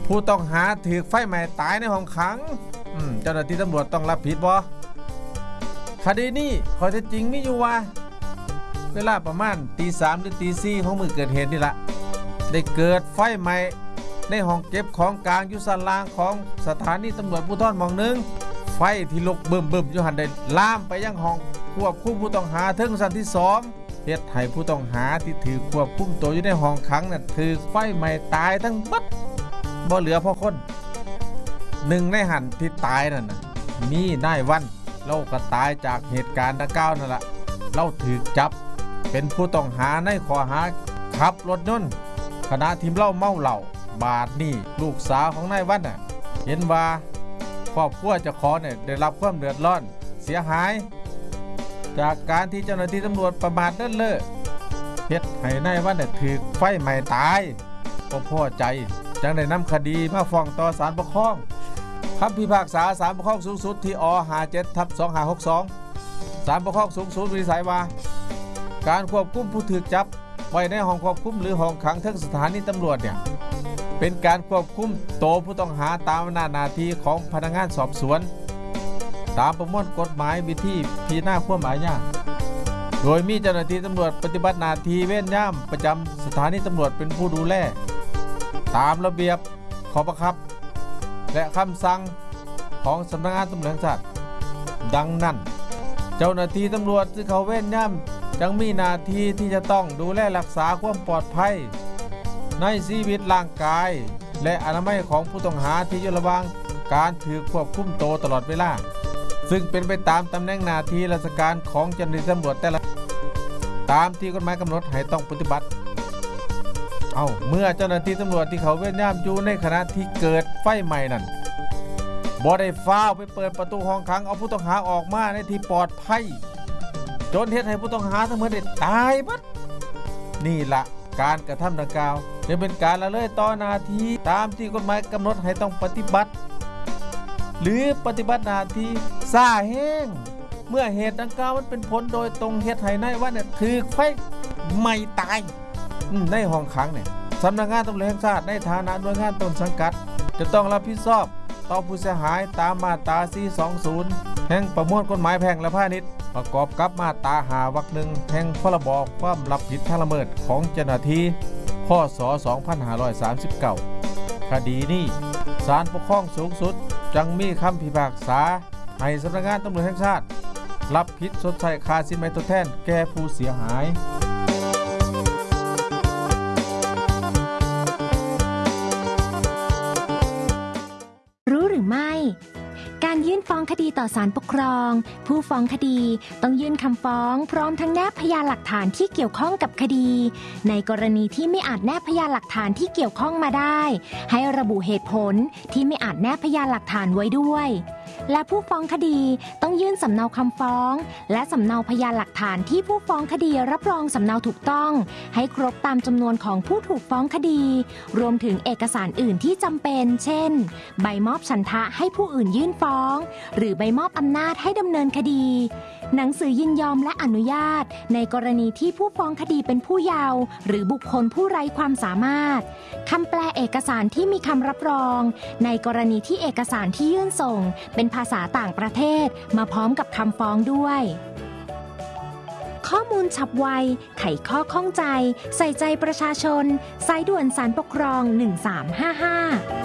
ผู้ต้องหาถูกไฟไหม้ตายในห้องขังเจ้าหน้าที่ตำรวจต้องรับผิดบ่คดีนี้ข้อเท็จจริงมีอยู่ว่าเวลาประมาณตี 3หรือตี 4ของมื้อเกิดเหตุนี่ละได้เกิดไฟไหม้ในห้องเก็บของกลางอยู่ชั้นล่างของสถานีตำรวจภูธรหม่องหนึ่งไฟที่ลุกบึ้มอยู่หันได้ลามไปยังห้องควบคุมผู้ต้องหาถึงชั้นที่2เฮ็ดให้ผู้ต้องหาที่ถือควบคุมตัวอยู่ในห้องขังน่ะถูกไฟไหม้ตายทั้งบัดบ่เหลือพอคนหนึ่งในหันที่ตายนั่นน่ะมีนายวันเราก็ตายจากเหตุการณ์ดังกล่าวนั่นล่ะเราถูกจับเป็นผู้ต้องหาในข้อหาขับรถยนต์ขณะที่เมาเหล้าบาดนี่ลูกสาวของนายวันน่ะเห็นว่าครอบครัวเจ้าของเนี่ยได้รับความเดือดร้อนเสียหายจากการที่เจ้าหน้าที่ตำรวจประมาทเลินเล่อเฮ็ดให้นายวันเนี่ยถูกไฟไหม้ตายบ่พอใจจังได้นำคดีมาฟ้องต่อศาลปกครองคำพิพากษาศาลปกครองสูงสุดที่อ57/2562ศาลปกครองสูงสุดวินิจฉัยว่าการควบคุมผู้ถูกจับไว้ในห้องควบคุมหรือห้องขังทั้งสถานีตำรวจเนี่ยเป็นการควบคุมตัวผู้ต้องหาตามอำนาจหน้าที่ของพนักงานสอบสวนตามประมวลกฎหมายวิธีพิจารณาความอาญาโดยมีเจ้าหน้าที่ตำรวจปฏิบัติหน้าที่เว้นย่ามประจำสถานีตำรวจเป็นผู้ดูแลตามระเบียบข้อบังคับและคำสั่งของสำนักงานตำรวจแห่งชาติดังนั้นเจ้าหน้าที่ตำรวจที่เขาเว้นย่ามจังมีหน้าที่ที่จะต้องดูแลรักษาความปลอดภัยในชีวิตร่างกายและอนามัยของผู้ต้องหาที่อยู่ระหว่างการถูกควบคุมตัวตลอดเวลาซึ่งเป็นไปตามตำแหน่งหน้าที่ราชการของเจ้าหน้าที่ตำรวจแต่ละตามที่กฎหมายกำหนดให้ต้องปฏิบัติเมื่อเจ้าหน้าที่ตำรวจที่เขาเว้นย่ามอยู่ในขณะที่เกิดไฟไหม้นั้นบ่ได้ฟ้าวไปเปิดประตูห้องขังเอาผู้ต้องหาออกมาในที่ปลอดภัยจนเฮ็ดให้ผู้ต้องหาทั้งหมดได้ตายบัดนี่ละการกระทำดังกล่าวจะเป็นการละเลยต่อหน้าที่ตามที่กฎหมายกำหนดให้ต้องปฏิบัติหรือปฏิบัติหน้าที่ซ่าแห้งเมื่อเหตุดังกล่าวมันเป็นผลโดยตรงเฮ็ดให้นายวันเนี่ยถูกไฟไหม้ตายในห้องขังเนี่ยสำนักงานตำรวจแห่งชาติในฐานะหน่วยงานต้นสังกัดจะต้องรับผิดชอบต่อผู้เสียหายตามมาตรา420แห่งประมวลกฎหมายแพ่งและพาณิชย์ประกอบกับมาตรา5 วรรค 1แห่งพรบความรับผิดทางละเมิดของเจ้าหน้าที่พ.ศ. 2539คดีนี้ศาลปกครองสูงสุดจังมีคำพิพากษาให้สำนักงานตำรวจแห่งชาติรับผิดชดใช้ค่าสินไหมทดแทนแก่ผู้เสียหายรู้หรือไม่การยื่นฟ้องคดีต่อศาลปกครองผู้ฟ้องคดีต้องยื่นคำฟ้องพร้อมทั้งแนบพยานหลักฐานที่เกี่ยวข้องกับคดีในกรณีที่ไม่อาจแนบพยานหลักฐานที่เกี่ยวข้องมาได้ให้ระบุเหตุผลที่ไม่อาจแนบพยานหลักฐานไว้ด้วยและผู้ฟ้องคดีต้องยื่นสำเนาคำฟ้องและสำเนาพยานหลักฐานที่ผู้ฟ้องคดีรับรองสำเนาถูกต้องให้ครบตามจำนวนของผู้ถูกฟ้องคดีรวมถึงเอกสารอื่นที่จำเป็นเช่นใบมอบฉันทะให้ผู้อื่นยื่นฟ้องหรือใบมอบอำนาจให้ดำเนินคดีหนังสือยินยอมและอนุญาตในกรณีที่ผู้ฟ้องคดีเป็นผู้เยาว์หรือบุคคลผู้ไร้ความสามารถคำแปลเอกสารที่มีคำรับรองในกรณีที่เอกสารที่ยื่นส่งเป็นภาษาต่างประเทศมาพร้อมกับคำฟ้องด้วยข้อมูลฉับไวไขข้อข้องใจใส่ใจประชาชนสายด่วนศาลปกครอง1355